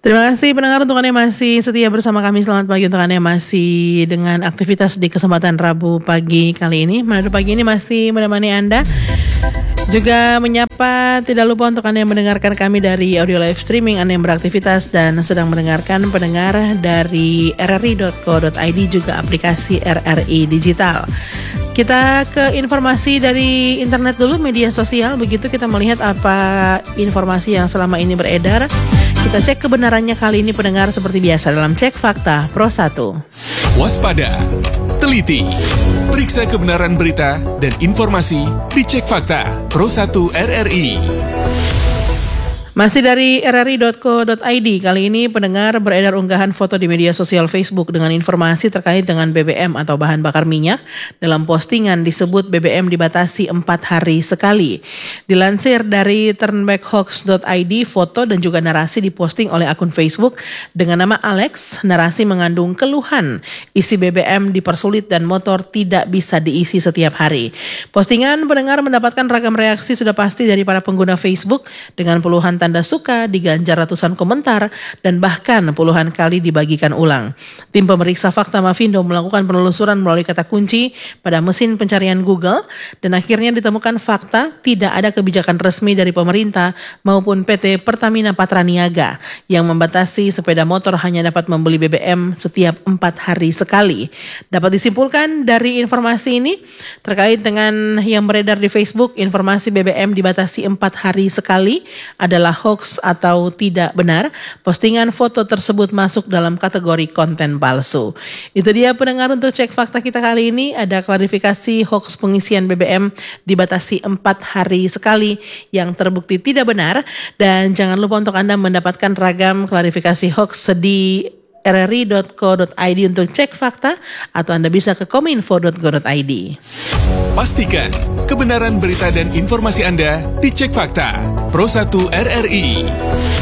Terima kasih pendengar untuk Anda yang masih setia bersama kami. Selamat pagi untuk Anda yang masih dengan aktivitas di kesempatan Rabu pagi kali ini. Manado pagi ini masih menemani Anda. Juga menyapa tidak lupa untuk Anda yang mendengarkan kami dari audio live streaming, Anda yang beraktivitas dan sedang mendengarkan pendengar dari rri.co.id, juga aplikasi RRI Digital. Kita ke informasi dari internet dulu, media sosial. Begitu kita melihat apa informasi yang selama ini beredar. Kita cek kebenarannya kali ini pendengar seperti biasa dalam Cek Fakta Pro 1. Waspada, teliti, periksa kebenaran berita dan informasi di Cek Fakta Pro 1 RRI. Masih dari rri.co.id, kali ini pendengar beredar unggahan foto di media sosial Facebook dengan informasi terkait dengan BBM atau bahan bakar minyak. Dalam postingan disebut BBM dibatasi 4 hari sekali. Dilansir dari turnbackhoax.id, foto dan juga narasi diposting oleh akun Facebook dengan nama Alex. Narasi mengandung keluhan, isi BBM dipersulit dan motor tidak bisa diisi setiap hari. Postingan pendengar mendapatkan ragam reaksi sudah pasti dari para pengguna Facebook dengan puluhan tanda suka, diganjar ratusan komentar, dan bahkan puluhan kali dibagikan ulang. Tim pemeriksa fakta Mavindo melakukan penelusuran melalui kata kunci pada mesin pencarian Google dan akhirnya ditemukan fakta tidak ada kebijakan resmi dari pemerintah maupun PT Pertamina Patraniaga yang membatasi sepeda motor hanya dapat membeli BBM setiap 4 hari sekali. Dapat disimpulkan dari informasi ini terkait dengan yang beredar di Facebook, informasi BBM dibatasi 4 hari sekali adalah hoax atau tidak benar. Postingan foto tersebut masuk dalam kategori konten palsu. Itu dia pendengar untuk Cek Fakta kita kali ini. Ada klarifikasi hoax pengisian BBM dibatasi 4 hari sekali yang terbukti tidak benar. Dan jangan lupa untuk Anda mendapatkan ragam klarifikasi hoax di rri.co.id untuk Cek Fakta, atau Anda bisa ke kominfo.go.id. Pastikan kebenaran berita dan informasi Anda di Cek Fakta Pro 1 RRI.